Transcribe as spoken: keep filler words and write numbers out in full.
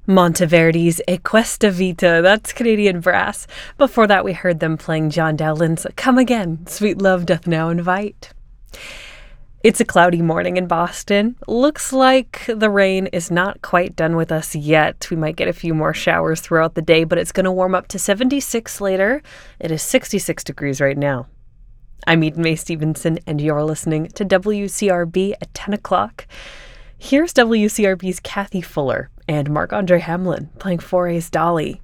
Monteverdi's E Questa Vita, that's Canadian brass. Before that, we heard them playing John Dowland's Come Again, Sweet Love Doth Now Invite. It's a cloudy morning in Boston. Looks like the rain is not quite done with us yet. We might get a few more showers throughout the day, but it's going to warm up to seventy-six later. It is sixty-six degrees right now. I'm Eden Mae Stevenson, and you're listening to W C R B at ten o'clock. Here's W C R B's Kathy Fuller and Marc-Andre Hamelin playing four A's Dolly.